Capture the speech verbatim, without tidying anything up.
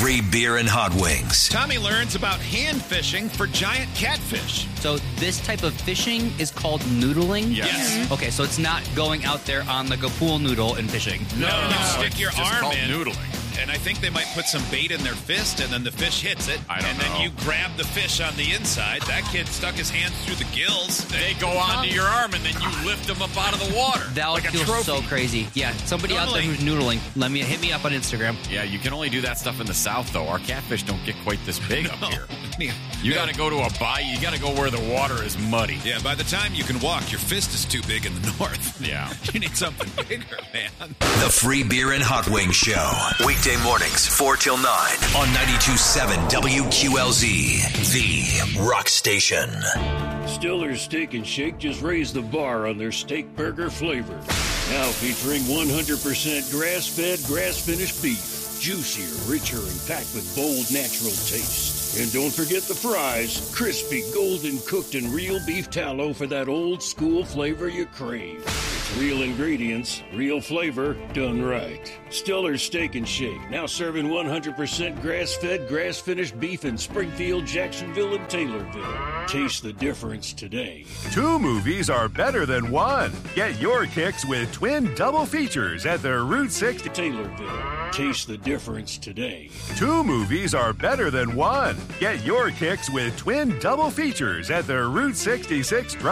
Free beer and hot wings. Tommy learns about hand fishing for giant catfish. So this type of fishing is called noodling? Yes. yes. Okay, so it's not going out there on like a pool noodle and fishing. No, no, no you stick your it's just arm called in. noodling. And I think they might put some bait in their fist, and then the fish hits it. I don't and know. then you grab the fish on the inside. That kid stuck his hands through the gills. They go onto your arm, and then you lift them up out of the water. That would like a feel trophy. so crazy. Yeah, somebody out there Normally- who's noodling, let me hit me up on Instagram. Yeah, you can only do that stuff in the South, though. Our catfish don't get quite this big up here. Yeah. You got to go to a bayou. You got to go where the water is muddy. Yeah, by the time you can walk, your fist is too big in the north. Yeah. You need something bigger, man. The Free Beer and Hot Wings Show. Weekday mornings, four till nine on ninety-two point seven W Q L Z, the rock station. Stiller's Steak and Shake just raised the bar on their steak burger flavor. Now featuring one hundred percent grass-fed, grass-finished beef. Juicier, richer, and packed with bold, natural taste. And don't forget the fries. Crispy, golden cooked, and real beef tallow for that old school flavor you crave. It's real ingredients, real flavor, done right. Stiller's Steak and Shake, now serving one hundred percent grass-fed, grass-finished beef in Springfield, Jacksonville, and Taylorville. Taste the difference today. Two movies are better than one. Get your kicks with twin double features at the Route sixty. Taylorville. Taste the difference today. Two movies are better than one. Get your kicks with twin double features at the Route sixty-six Drive.